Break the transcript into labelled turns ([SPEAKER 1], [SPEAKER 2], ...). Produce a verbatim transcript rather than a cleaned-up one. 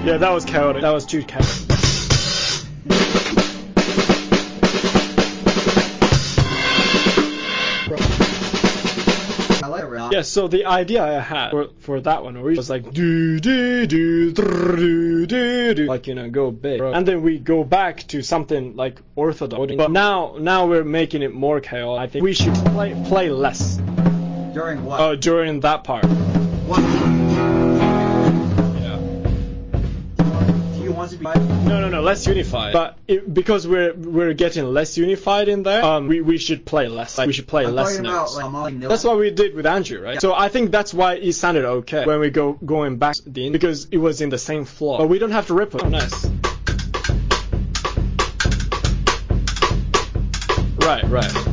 [SPEAKER 1] Yeah, that was chaotic. That was too chaotic. Yeah, so the idea I had for, for that one was like do do do do do do, like, you know, go big, and then we go back to something like orthodox. But now now we're making it more chaotic. I think we should play play less.
[SPEAKER 2] During what?
[SPEAKER 1] Uh, during that part.
[SPEAKER 2] What?
[SPEAKER 1] Yeah.
[SPEAKER 2] Do you want to be?
[SPEAKER 1] No, no, no, less unified. But it, because we're we're getting less unified in there, um, we we should play less. Like, we should play
[SPEAKER 2] I'm
[SPEAKER 1] less
[SPEAKER 2] talking
[SPEAKER 1] notes.
[SPEAKER 2] about, like, notes.
[SPEAKER 1] That's what we did with Andrew, right?
[SPEAKER 2] Yeah.
[SPEAKER 1] So I think that's why it sounded okay when we go going back to the because it was in the same flow. But we don't have to rip it. Oh, nice. Right, right.